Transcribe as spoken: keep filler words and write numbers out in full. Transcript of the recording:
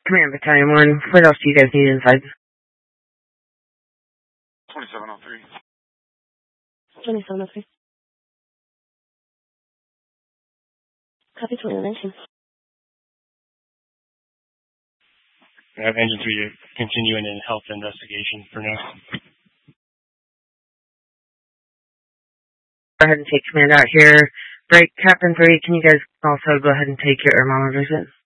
Command Battalion one, what else do you guys need inside? twenty-seven oh three. twenty-seven oh three. Copy twenty-nine. I have engine three to continue in a health investigation for now. Go ahead and take command out here. Break, Captain three, can you guys also go ahead and take your air monitor visit?